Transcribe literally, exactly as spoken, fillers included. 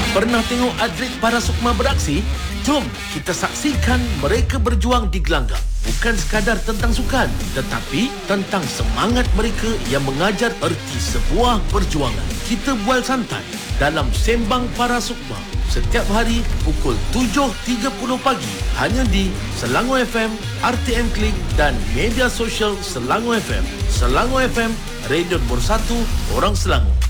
Pernah tengok atlet para sukma beraksi? Jom kita saksikan mereka berjuang di gelanggang. Bukan sekadar tentang sukan, tetapi tentang semangat mereka yang mengajar erti sebuah perjuangan. Kita bual santai dalam Sembang Para Sukma setiap hari pukul tujuh tiga puluh pagi hanya di Selangor F M, R T M Klik dan media sosial Selangor F M. Selangor F M, radio nombor satu orang Selangor.